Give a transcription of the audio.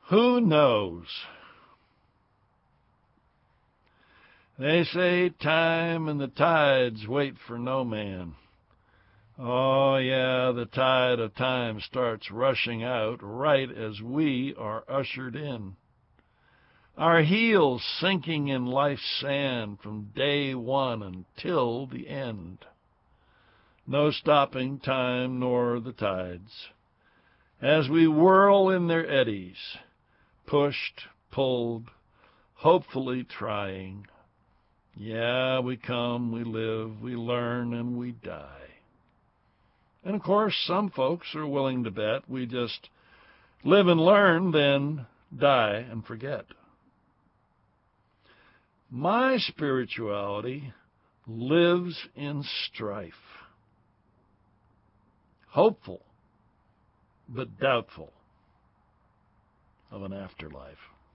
Who knows? They say time and the tides wait for no man. Oh, yeah, the tide of time starts rushing out right as we are ushered in. Our heels sinking in life's sand from day one until the end. No stopping time nor the tides. As we whirl in their eddies, pushed, pulled, hopefully trying. Yeah, we come, we live, we learn, and we die. And, of course, some folks are willing to bet we just live and learn, then die and forget. My spirituality lives in strife. Hopeful, but doubtful of an afterlife.